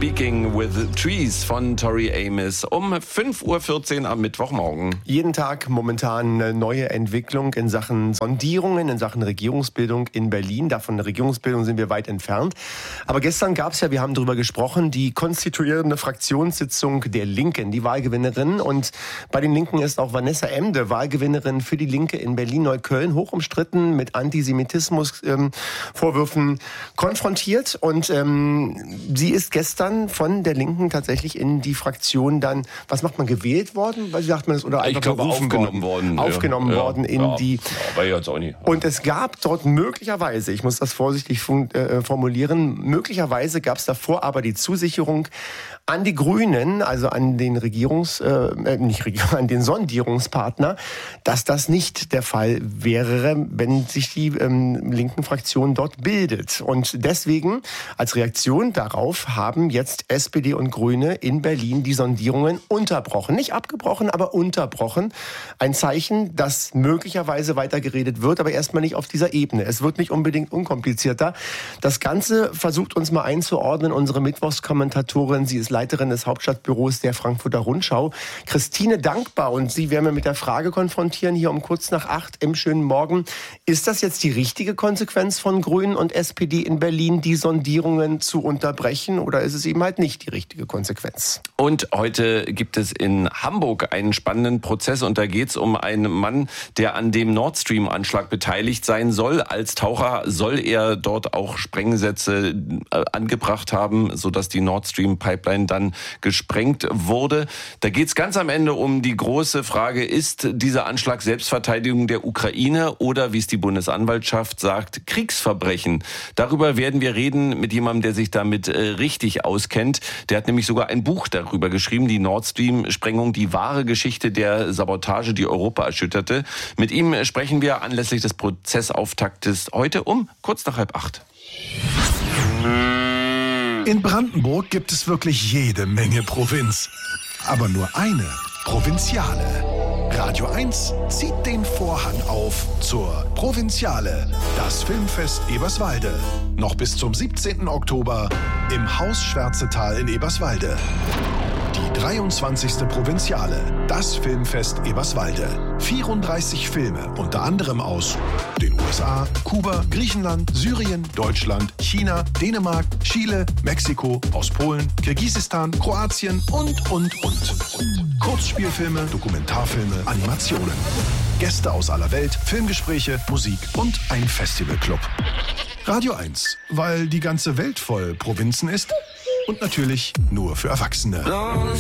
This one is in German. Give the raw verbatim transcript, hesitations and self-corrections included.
Speaking with Trees von Tori Amos um fünf Uhr vierzehn am Mittwochmorgen. Jeden Tag momentan eine neue Entwicklung in Sachen Sondierungen, in Sachen Regierungsbildung in Berlin. Davon der Regierungsbildung sind wir weit entfernt. Aber gestern gab es ja, wir haben darüber gesprochen, die konstituierende Fraktionssitzung der Linken, die Wahlgewinnerin. Und bei den Linken ist auch Vanessa Emde, Wahlgewinnerin für die Linke in Berlin-Neukölln, hoch umstritten, mit Antisemitismus-Vorwürfen ähm, konfrontiert. Und ähm, sie ist gestern von der Linken tatsächlich in die Fraktion dann, was macht man, gewählt worden? Wie sagt man das? Oder einfach ich glaube, aufgenommen worden. Aufgenommen ja. worden in ja. die... Ja, aber jetzt auch nicht. Und es gab dort möglicherweise, ich muss das vorsichtig äh, formulieren, möglicherweise gab es davor aber die Zusicherung an die Grünen, also an den Regierungs, äh, nicht Regierung, an den Sondierungspartner, dass das nicht der Fall wäre, wenn sich die ähm, linken Fraktion dort bildet. Und deswegen, als Reaktion darauf, haben jetzt S P D und Grüne in Berlin die Sondierungen unterbrochen. Nicht abgebrochen, aber unterbrochen. Ein Zeichen, dass möglicherweise weitergeredet wird, aber erstmal nicht auf dieser Ebene. Es wird nicht unbedingt unkomplizierter. Das Ganze versucht uns mal einzuordnen unsere Mittwochskommentatorin. Sie ist Leiterin des Hauptstadtbüros der Frankfurter Rundschau, Christine Dankbar. Und Sie werden wir mit der Frage konfrontieren, hier um kurz nach acht im schönen Morgen. Ist das jetzt die richtige Konsequenz von Grünen und S P D in Berlin, die Sondierungen zu unterbrechen? Oder ist es eben halt nicht die richtige Konsequenz? Und heute gibt es in Hamburg einen spannenden Prozess. Und da geht es um einen Mann, der an dem Nord Stream-Anschlag beteiligt sein soll. Als Taucher soll er dort auch Sprengsätze äh, angebracht haben, sodass die Nord Stream-Pipeline dann gesprengt wurde. Da geht es ganz am Ende um die große Frage, ist dieser Anschlag Selbstverteidigung der Ukraine oder, wie es die Bundesanwaltschaft sagt, Kriegsverbrechen? Darüber werden wir reden mit jemandem, der sich damit äh, richtig auskennt. Der hat nämlich sogar ein Buch darüber geschrieben, die Nord Stream-Sprengung, die wahre Geschichte der Sabotage, die Europa erschütterte. Mit ihm sprechen wir anlässlich des Prozessauftaktes heute um kurz nach halb acht. In Brandenburg gibt es wirklich jede Menge Provinz. Aber nur eine Provinziale. Radio eins zieht den Vorhang auf zur Provinziale, das Filmfest Eberswalde. Noch bis zum siebzehnten Oktober im Haus Schwärzetal in Eberswalde. Die dreiundzwanzigste Provinziale, das Filmfest Eberswalde. vierunddreißig Filme, unter anderem aus den U S A, Kuba, Griechenland, Syrien, Deutschland, China, Dänemark, Chile, Mexiko, aus Polen, Kirgisistan, Kroatien und, und, und. Kurzspielfilme, Dokumentarfilme, Animationen. Gäste aus aller Welt, Filmgespräche, Musik und ein Festivalclub. Radio eins, weil die ganze Welt voll Provinzen ist. Und natürlich nur für Erwachsene.